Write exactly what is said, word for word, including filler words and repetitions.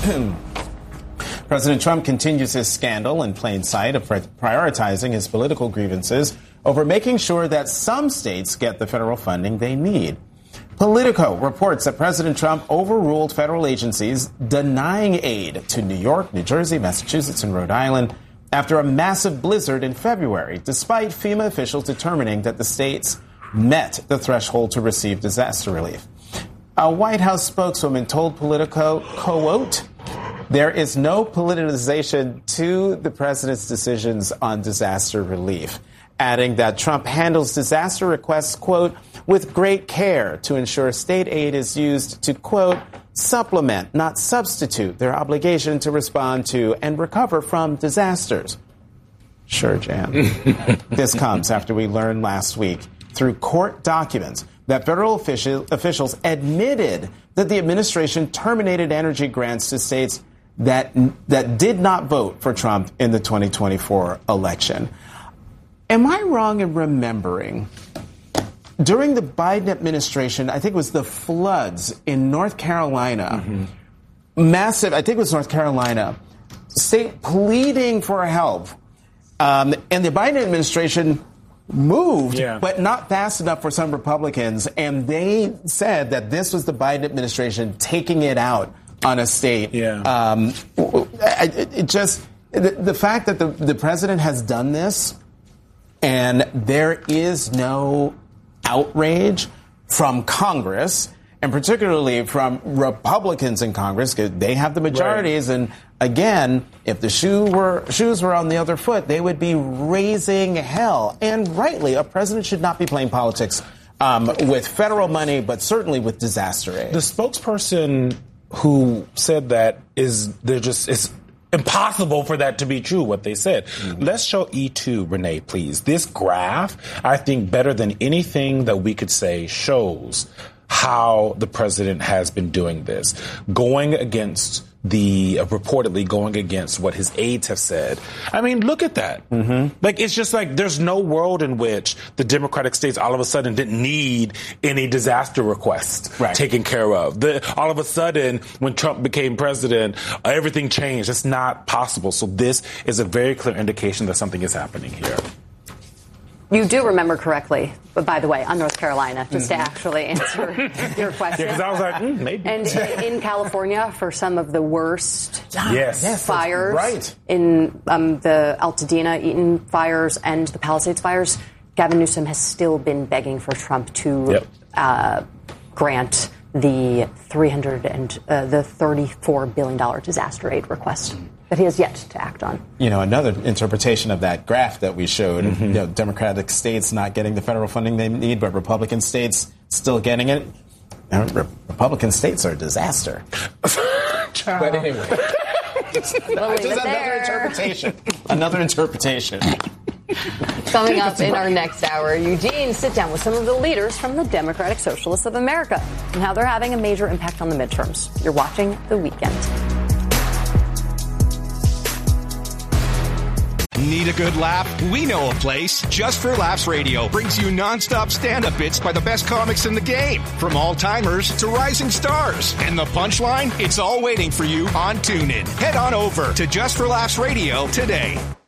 President Trump continues his scandal in plain sight of prioritizing his political grievances over making sure that some states get the federal funding they need. Politico reports that President Trump overruled federal agencies denying aid to New York, New Jersey, Massachusetts, and Rhode Island after a massive blizzard in February, despite FEMA officials determining that the states met the threshold to receive disaster relief. A White House spokeswoman told Politico, quote, "There is no politicization to the president's decisions on disaster relief," adding that Trump handles disaster requests, quote, "with great care to ensure state aid is used to, quote, supplement, not substitute, their obligation to respond to and recover from disasters." Sure, Jan. This comes after we learned last week through court documents that federal official, officials admitted that the administration terminated energy grants to states that that did not vote for Trump in the twenty twenty-four election. Am I wrong in remembering during the Biden administration, I think it was the floods in North Carolina, mm-hmm. massive, I think it was North Carolina, state pleading for help, um, and the Biden administration moved, yeah. but not fast enough for some Republicans, and they said that this was the Biden administration taking it out on a state. Yeah. Um, it, it just, the, the fact that the, the president has done this and there is no outrage from Congress, and particularly from Republicans in Congress, because they have the majorities. Right. And again, if the shoe were, shoes were on the other foot, they would be raising hell. And rightly, a president should not be playing politics um, with federal money, but certainly with disaster aid. The spokesperson who said that is they're just it's impossible for that to be true, what they said. Mm-hmm. Let's show E two, Renee, please. This graph, I think better than anything that we could say, shows how the president has been doing this, going against the uh, reportedly going against what his aides have said. I mean, look at that. Mm-hmm. Like, it's just like there's no world in which the Democratic states all of a sudden didn't need any disaster request right. taken care of. The, all of a sudden, when Trump became president, uh, everything changed. It's not possible. So this is a very clear indication that something is happening here. You do remember correctly, but by the way, on North Carolina, just mm-hmm. to actually answer your question. Yeah, because I was like, mm, maybe. And in California, for some of the worst yes. Yes, fires, right. in um, the Altadena, Eaton fires, and the Palisades fires, Gavin Newsom has still been begging for Trump to yep. uh, grant the three hundred and uh, the thirty-four billion dollars disaster aid request that he has yet to act on. You know, another interpretation of that graph that we showed, mm-hmm. you know, Democratic states not getting the federal funding they need, but Republican states still getting it. Now, Re- Republican states are a disaster. But anyway, just, we'll just another there. interpretation. Another interpretation. Coming up in our next hour, Eugene, sit down with some of the leaders from the Democratic Socialists of America and how they're having a major impact on the midterms. You're watching The Weekend. Need a good laugh? We know a place. Just for Laughs Radio brings you nonstop stand-up bits by the best comics in the game, from all-timers to rising stars. And the punchline? It's all waiting for you on TuneIn. Head on over to Just for Laughs Radio today.